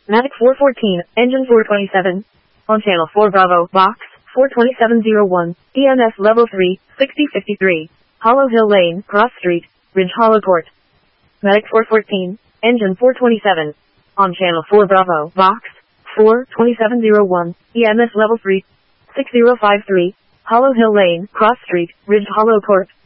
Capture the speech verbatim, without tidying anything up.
Mavic four fourteen, engine four twenty-seven. On channel four Bravo, box, four twenty-seven oh one, E M S level three, sixty fifty-three. Hollow Hill Lane, Cross Street, Ridge Hollow Court. Medic four fourteen, engine four twenty-seven. On channel four Bravo, box, four twenty-seven oh one, E M S level three, six oh five three. Hollow Hill Lane, Cross Street, Ridge Hollow Court.